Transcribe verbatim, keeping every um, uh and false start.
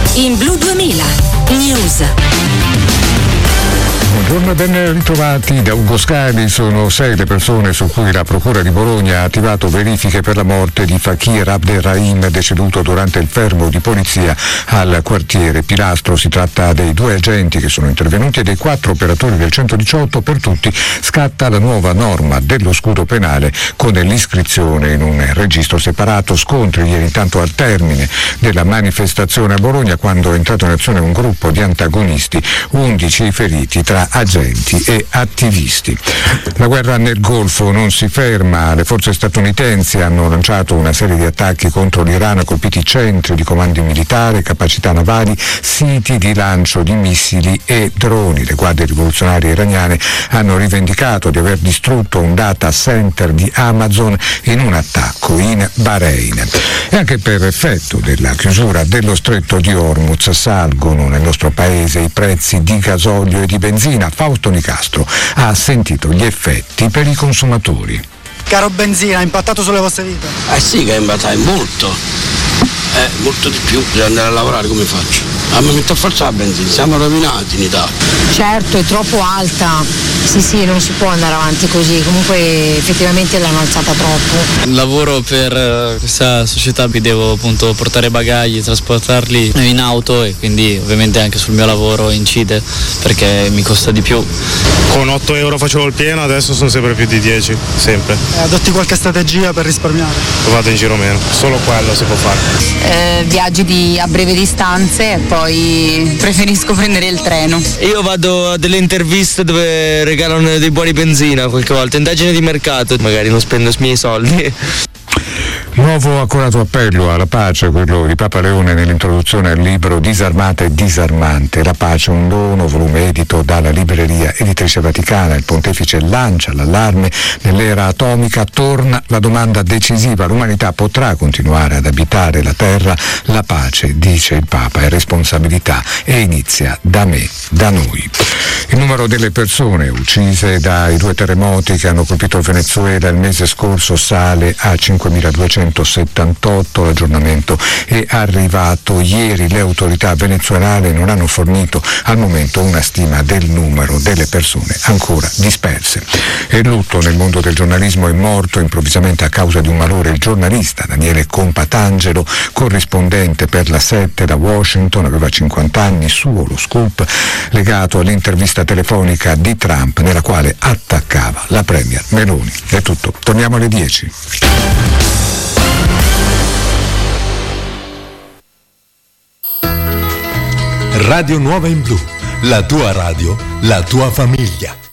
In Blu duemila News. Buongiorno e ben ritrovati da Ugo Scali. Sono sei le persone su cui la Procura di Bologna ha attivato verifiche per la morte di Fakir Abderrahim, deceduto durante il fermo di polizia al quartiere Pilastro. Si tratta dei due agenti che sono intervenuti e dei quattro operatori del centodiciotto. Per tutti scatta la nuova norma dello scudo penale con l'iscrizione in un registro separato. Scontri ieri intanto al termine della manifestazione a Bologna, quando è entrato in azione un gruppo di antagonisti, undici i feriti tra agenti e attivisti. La guerra nel Golfo non si ferma. Le forze statunitensi hanno lanciato una serie di attacchi contro l'Iran, colpiti centri di comando militare, capacità navali, siti di lancio di missili e droni. Le guardie rivoluzionarie iraniane hanno rivendicato di aver distrutto un data center di Amazon in un attacco in Bahrain. E anche per effetto della chiusura dello stretto di Hormuz salgono nel nostro paese i prezzi di gasolio e di benzina. Fausto Nicastro ha sentito gli effetti per i consumatori. Caro benzina, ha impattato sulle vostre vite? Eh sì che ha impattato molto, eh, molto di più. Devo andare a lavorare, come faccio? Ah, mi metto a forza la benzina, siamo rovinati in Italia. Certo, è troppo alta, sì sì, non si può andare avanti così, comunque effettivamente l'hanno alzata troppo. Lavoro per questa società, vi devo appunto portare bagagli, trasportarli in auto e quindi ovviamente anche sul mio lavoro incide perché mi costa di più. Con otto euro facevo il pieno, adesso sono sempre più di dieci, sempre. Eh, adotti qualche strategia per risparmiare? Vado in giro meno, solo quello si può fare. Eh, viaggi di, a breve distanze e poi preferisco prendere il treno. Io vado a delle interviste dove regalano dei buoni benzina qualche volta, indagine di mercato, magari non spendo i miei soldi. Nuovo accorato appello alla pace, quello di Papa Leone nell'introduzione al libro Disarmata e disarmante. La pace, un dono, volume edito dalla libreria Editrice Vaticana. Il pontefice lancia l'allarme: nell'era atomica torna la domanda decisiva: l'umanità potrà continuare ad abitare la terra? La pace, dice il Papa, è responsabilità e inizia da me, da noi. Il numero delle persone uccise dai due terremoti che hanno colpito il Venezuela il mese scorso sale a cinquemiladuecentosettantotto. L'aggiornamento è arrivato ieri. Le autorità venezuelane non hanno fornito al momento una stima del numero delle persone ancora disperse. E il lutto nel mondo del giornalismo: è morto improvvisamente a causa di un malore il giornalista Daniele Compatangelo, corrispondente per la sette da Washington. Aveva cinquanta anni. Suo lo scoop legato all'intervista telefonica di Trump nella quale attaccava la premier Meloni. È tutto, torniamo alle dieci. Radio Nuova in Blu, la tua radio, la tua famiglia.